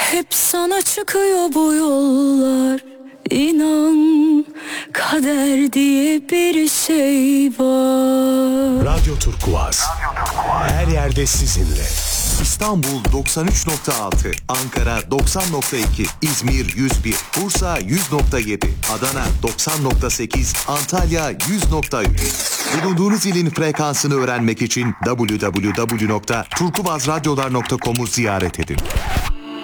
Hep sana çıkıyor bu yollar. İnan kader diye bir şey var. Radyo Turkuaz. Her yerde sizinle. İstanbul 93.6, Ankara 90.2, İzmir 101, Bursa 100.7, Adana 90.8, Antalya 100.3. Bulunduğunuz ilin frekansını öğrenmek için www.turkuazradyolar.com'u ziyaret edin.